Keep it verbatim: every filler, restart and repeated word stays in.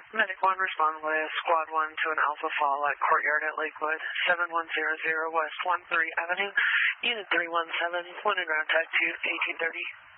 Medic one, respond with Squad one to an Alpha Fall at Courtyard at Lakewood, seven one zero zero West one three Avenue, Unit three one seven, point of ground tech to eighteen thirty.